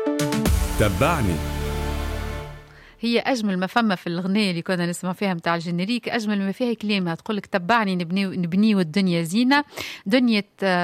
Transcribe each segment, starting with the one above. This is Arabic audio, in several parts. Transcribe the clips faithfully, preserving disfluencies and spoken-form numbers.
تبعني. هي أجمل ما فما في الأغنية اللي كنا نسمع فيها متاع الجنريك، أجمل ما فيها كلمة تقولك تبعني نبني نبني والدنيا زينة، دنيا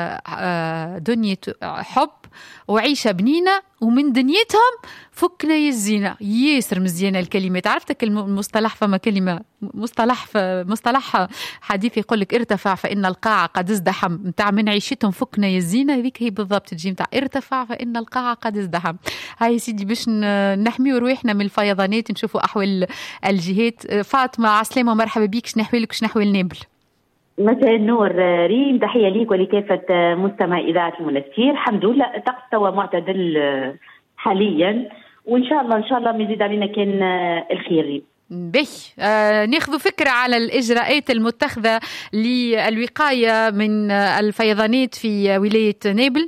دنيا حب وعيشة بنينة، ومن دنيتهم فكنا يزينة. ياسر مزيانة الكلمات. عرفتك المصطلح، فما كلمة مصطلح مصطلح حديث يقولك ارتفع فإن القاعة قد ازدحم، متاع من عيشتهم فكنا يزينة. هذيك هي بالضبط تجي متاع ارتفع فإن القاعة قد ازدحم. هاي سيدي باش نحميو روحنا من الفيضانات، نشوفوا أحوال الجهات. فاطمة عسلامة ومرحبا بيك. شنحوالك شنحوال نابل؟ مساء النور ريم، تحية ليك ولكافة مستمع إذاعة المنستير. الحمد لله الطقس توا معتدل حاليا، وإن شاء الله إن شاء الله ما يزيد علينا كان الخير ريم. به آه ناخذ فكرة على الإجراءات المتخذة للوقاية من الفيضانات في ولاية نابل.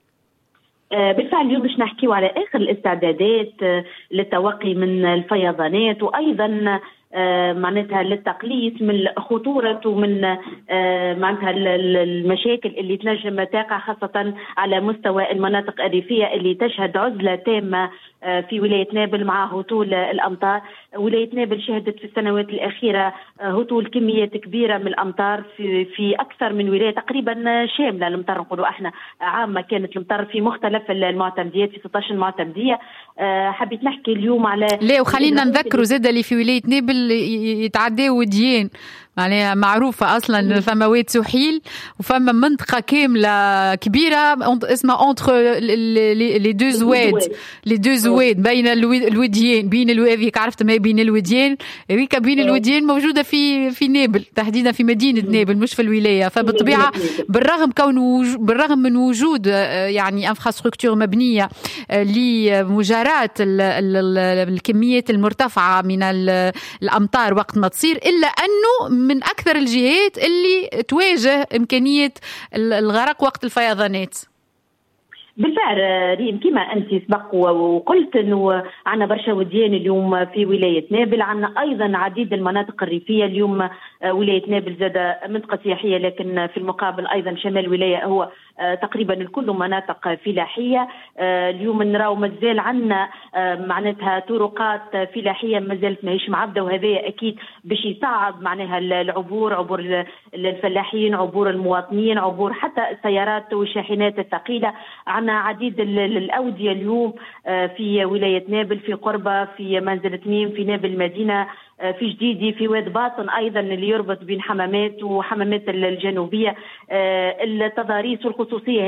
بالفعل اليوم باش نحكيو على آخر الاستعدادات للتوقي من الفيضانات، وأيضا معناتها للتقليص من خطورة ومن معناتها المشاكل اللي تنجم تقع خاصة على مستوى المناطق الريفية اللي تشهد عزلة تامة في ولاية نابل مع هطول الأمطار. ولاية نابل شهدت في السنوات الأخيرة هطول كميات كبيرة من الأمطار في في أكثر من ولاية تقريبا شاملة. الأمطار نقولوا احنا عامة، كانت الأمطار في مختلف المعتمديات في ستة عشر معتمدية. حبيت نحكي اليوم على ليه، وخلينا نذكروا زاد اللي في ولاية نابل يتعداو وديين، معناها معروفة أصلا فما واد سحيل وفما منطقة كاملة كبيرة اسمها أنتر لي دو زواد لي دو زواد بين الوديين، بين الواديك عرفت ما بين الوديين هذيك بين الوديين موجودة في في نابل تحديدا في مدينة نابل مش في الولاية. فبالطبيعة بالرغم كون بالرغم من وجود يعني انفراستركتور مبنية لمجاراة الكميات المرتفعة من الأمطار وقت ما تصير، إلا أنه من أكثر الجهات اللي تواجه إمكانية الغرق وقت الفيضانات. بالفعل ريم كما أنت سبق وقلت أنه عنا برشا وديان اليوم في ولاية نابل، عنا أيضا عديد المناطق الريفية. اليوم ولاية نابل زاد منطقة سياحية، لكن في المقابل أيضا شمال الولاية هو تقريبا الكل مناطق فلاحية. اليوم نراو مازال عنا معناتها طرقات فلاحية مازالت ماهيش معبدة، وهذا أكيد باش يصعب معناها العبور، عبور الفلاحين، عبور المواطنين، عبور حتى السيارات والشاحنات الثقيلة. عنا عديد الأودية اليوم في ولاية نابل، في قربة، في منزل تميم، في نابل المدينة، في جديدي، في واد باطن أيضا اللي يربط بين حمامات وحمامات الجنوبية. التضاريس والخصوصية